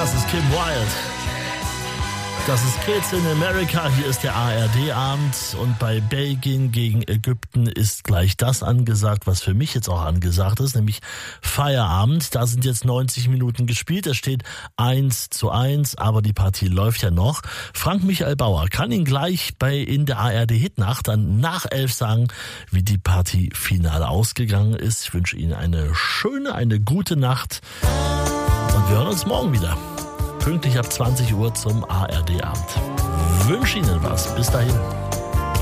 Das ist Kim Wilde. Das ist Kids in America. Hier ist der ARD-Abend und bei Belgien gegen Ägypten ist gleich das angesagt, was für mich jetzt auch angesagt ist, nämlich Feierabend. Da sind jetzt 90 Minuten gespielt. Es steht 1:1, aber die Partie läuft ja noch. Frank-Michael Bauer kann Ihnen gleich in der ARD-Hitnacht dann nach 11 sagen, wie die Partie final ausgegangen ist. Ich wünsche Ihnen eine gute Nacht und wir hören uns morgen wieder. Pünktlich ab 20 Uhr zum ARD-Abend. Wünsche Ihnen was. Bis dahin.